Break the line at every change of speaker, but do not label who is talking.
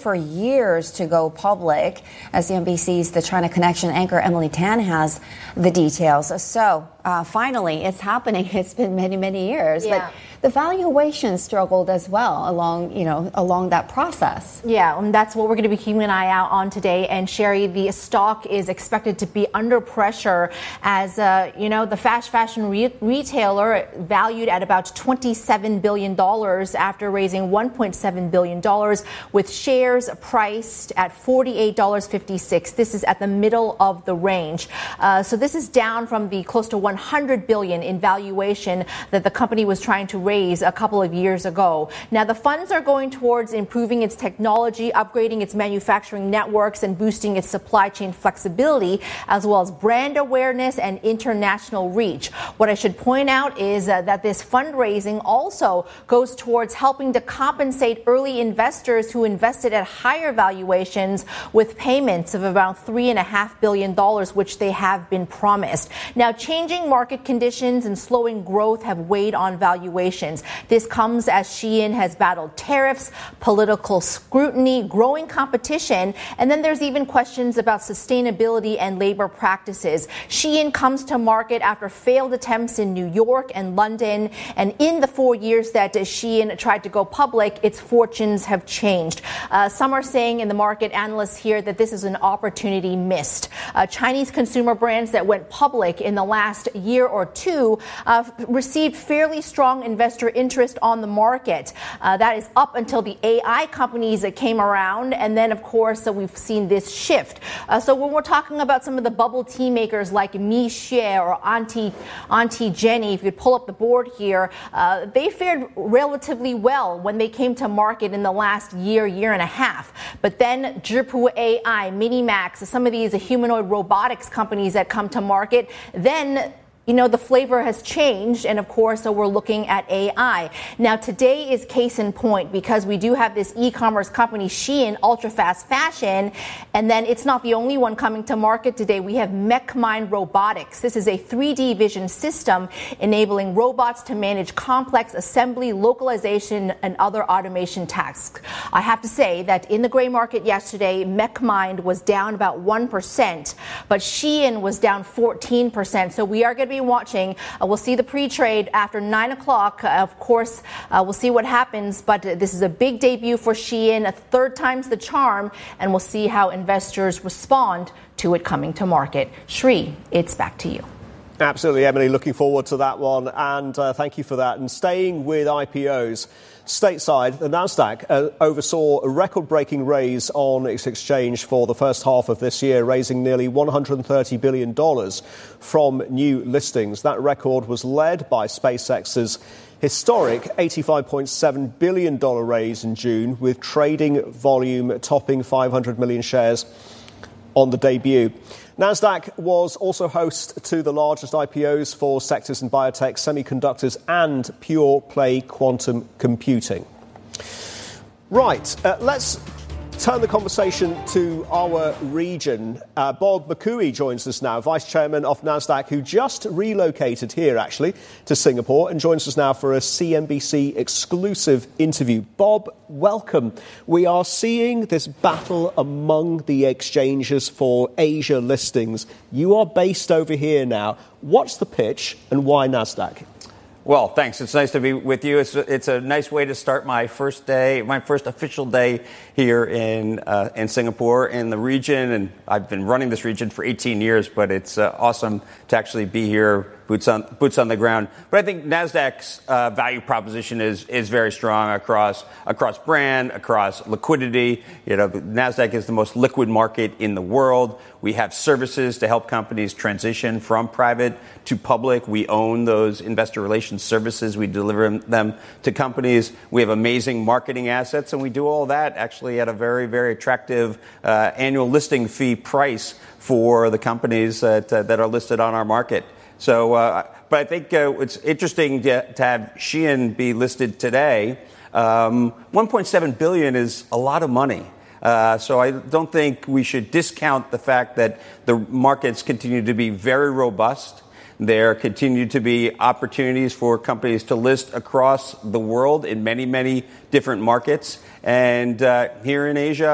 for years to go public. As CNBC's The China Connection anchor Emily Tan has the details. So finally, it's happening. It's been many, many years.
Yeah.
But the valuation struggled as well along that process.
Yeah, and that's what we're going to be keeping an eye out on today. And Sherry, the stock is expected to be under pressure as, the fast fashion retailer valued at about $27 billion after raising $1.7 billion with shares priced at $48.56. This is at the middle of the range. So this is down from the close to $100 billion in valuation that the company was trying to raise a couple of years ago. Now, the funds are going towards improving its technology, upgrading its manufacturing networks, and boosting its supply chain flexibility, as well as brand awareness and international reach. What I should point out is that this fundraising also goes towards helping to compensate early investors who invested at higher valuations with payments of about $3.5 billion, which they have been promised. Now, changing market conditions and slowing growth have weighed on valuations. This comes as Shein has battled tariffs, political scrutiny, growing competition, and then there's even questions about sustainability and labor practices. Shein comes to market after failed attempts in New York and London, and in the 4 years that Shein tried to go public, its fortunes have changed. Some are saying in the market, analysts here, that this is an opportunity missed. Chinese consumer brands that went public in the last year or two received fairly strong investor interest on the market. That is up until the AI companies that came around, and then, of course, we've seen this shift. So when we're talking about some of the bubble tea makers like Mi-Share or Auntie Jenny, if you could pull up the board here, they fared relatively well when they came to market in the last year and a half. But then Zhipu AI, Minimax, some of these humanoid robotics companies that come to market, then the flavor has changed, and of course, so we're looking at AI. Now, today is case in point because we do have this e-commerce company, Shein, ultra fast fashion, and then it's not the only one coming to market today. We have MechMind Robotics. This is a 3D vision system enabling robots to manage complex assembly, localization, and other automation tasks. I have to say that in the gray market yesterday, MechMind was down about 1%, but Shein was down 14%. So we are going to be watching. We'll see the pre-trade after 9 o'clock. Of course, we'll see what happens, but this is a big debut for Shein, a third time's the charm, and we'll see how investors respond to it coming to market. Shri, it's back to you.
Absolutely, Emily. Looking forward to that one, and thank you for that. And staying with IPOs, stateside, the Nasdaq oversaw a record-breaking raise on its exchange for the first half of this year, raising nearly $130 billion from new listings. That record was led by SpaceX's historic $85.7 billion raise in June, with trading volume topping 500 million shares on the debut. Nasdaq was also host to the largest IPOs for sectors in biotech, semiconductors, and pure-play quantum computing. Right, let's turn the conversation to our region. Bob McCooey joins us now, Vice Chairman of Nasdaq, who just relocated here, actually, to Singapore, and joins us now for a CNBC exclusive interview. Bob, welcome. We are seeing this battle among the exchanges for Asia listings. You are based over here now. What's the pitch, and why Nasdaq?
Well, thanks. It's nice to be with you. It's a nice way to start my first official day here in Singapore, in the region. And I've been running this region for 18 years, but it's awesome to actually be here, boots on the ground. But I think Nasdaq's value proposition is very strong across brand, across liquidity. Nasdaq is the most liquid market in the world. We have services to help companies transition from private to public. We own those investor relations services. We deliver them to companies. We have amazing marketing assets, and we do all that actually at a very, very attractive annual listing fee price for the companies that are listed on our market. So, but I think it's interesting to have Shein be listed today. $1.7 billion is a lot of money. So I don't think we should discount the fact that the markets continue to be very robust. There continue to be opportunities for companies to list across the world in many, many different markets. And here in Asia,